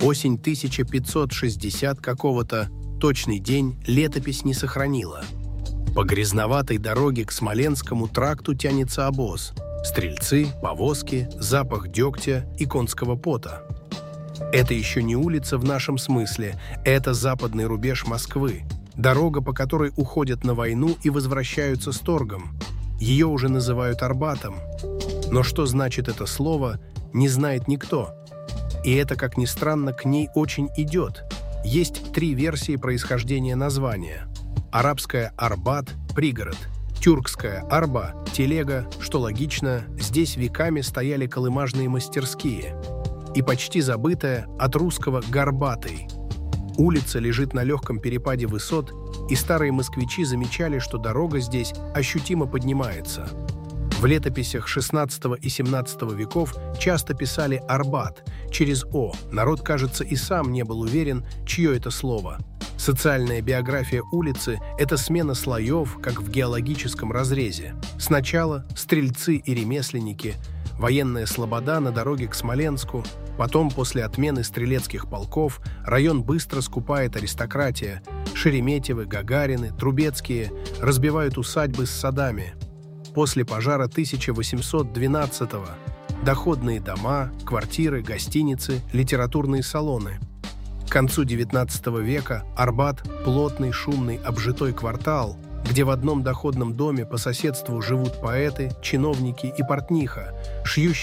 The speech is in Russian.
Осень 1560 какого-то, точный день, летопись не сохранила. По грязноватой дороге к Смоленскому тракту тянется обоз. Стрельцы, повозки, запах дегтя и конского пота. Это еще не улица в нашем смысле, это западный рубеж Москвы, дорога, по которой уходят на войну и возвращаются с торгом. Ее уже называют Арбатом. Но что значит это слово, не знает никто. И это, как ни странно, к ней очень идет. Есть 3 версии происхождения названия. Арабская «Арбат» – пригород. Тюркская «Арба» – телега, что логично, здесь веками стояли колымажные мастерские. И почти забытая от русского «Горбатый». Улица лежит на легком перепаде высот, и старые москвичи замечали, что дорога здесь ощутимо поднимается. В летописях XVI и XVII веков часто писали «Арбат» через «о». Народ, кажется, и сам не был уверен, чье это слово. Социальная биография улицы – это смена слоев, как в геологическом разрезе. Сначала стрельцы и ремесленники, военная слобода на дороге к Смоленску, потом, после отмены стрелецких полков, район быстро скупает аристократия. Шереметьевы, Гагарины, Трубецкие разбивают усадьбы с садами. После пожара 1812-го доходные дома, квартиры, гостиницы, литературные салоны. К концу XIX века Арбат – плотный, шумный, обжитой квартал, где в одном доходном доме по соседству живут поэты, чиновники и портниха, шьющие